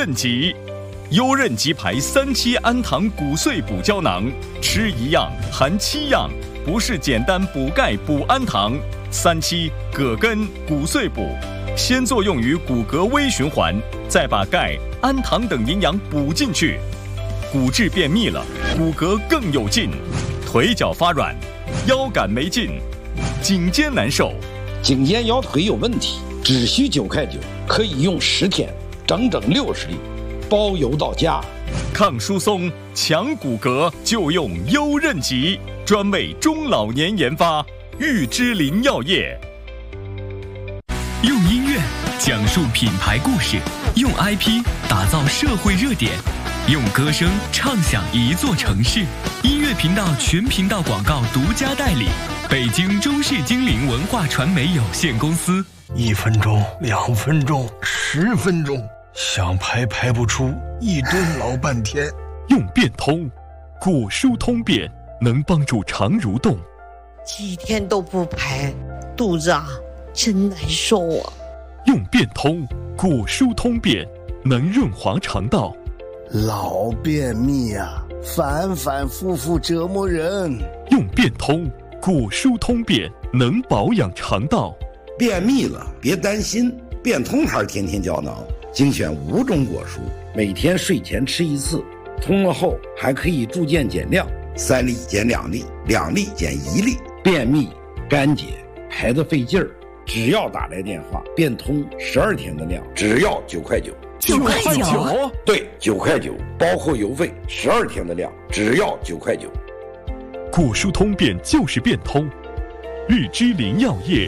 韧极。优韧极牌3期氨糖骨碎补胶囊，吃1样含7样，不是简单补钙补氨糖。3期葛根骨碎补，先作用于骨骼微循环，再把钙、氨糖等营养补进去，骨质变密了，骨骼更有劲，腿脚发软，腰杆没劲，颈肩难受。 颈肩腰腿有问题，只需9块9，可以用10天，整整60粒，包邮到家。 抗疏松、强骨骼就用优韧极，专为中老年研发，玉芝林药业。 用音乐讲述品牌故事，用 IP 打造社会热点，用歌声唱响一座城市。音乐频道全频道广告独家代理，北京中视精灵文化传媒有限公司。 1分钟、2分钟、10分钟，想排排不出，一蹲老半天。 用变通，骨疏通便，能帮助肠蠕动。 几天都不排，肚子真难受啊。 用变通，骨疏通便，能润滑肠道。 老便秘反反复复折磨人。 用变通，骨疏通便，能保养肠道。 便秘了别担心，变通牌天天胶囊精选5种果蔬，每天睡前吃1次，通了后还可以助渐减量，3粒减2粒，2粒减1粒。便秘、干结、排得费劲儿，只要打来电话，变通12天的量，只要9块9。 9块9？ 对，9块9，包括邮费，12天的量，只要9块9。 骨疏通便就是变通，玉芝林药业。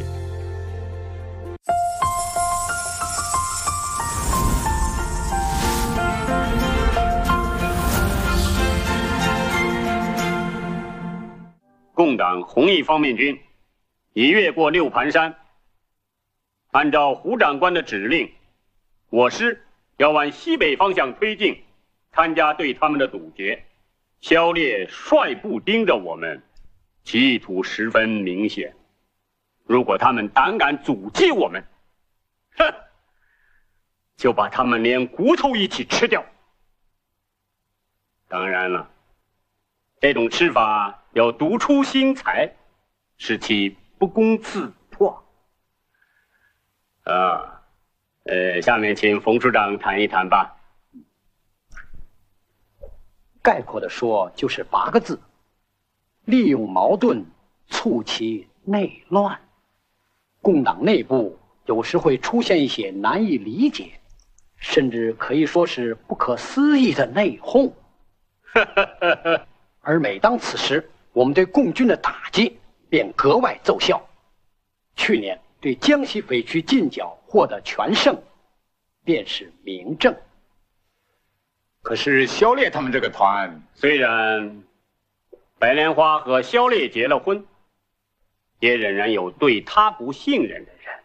共党红一方面军已越过六盘山，按照胡长官的指令，我师要往西北方向推进，参加对他们的堵截。萧烈率部盯着我们，其意图十分明显。如果他们胆敢阻击我们，哼，就把他们连骨头一起吃掉。当然了，这种吃法要独出心裁，使其不攻自破。下面请冯处长谈一谈吧。 概括的说，就是8个字：利用矛盾促其内乱。共党内部有时会出现一些难以理解，甚至可以说是不可思议的内讧。而每当此时，我们对共军的打击便格外奏效。去年对江西匪区进剿获得全胜，便是明证。 可是萧烈他们这个团，虽然白莲花和萧烈结了婚，也仍然有对他不信任的人。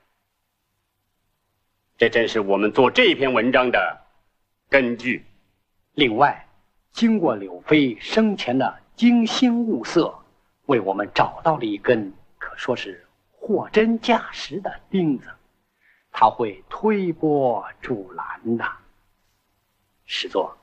这正是我们做这篇文章的根据。 另外，经过柳飞生前的精心物色，为我们找到了一根可说是货真价实的钉子，他会推波助澜的。史作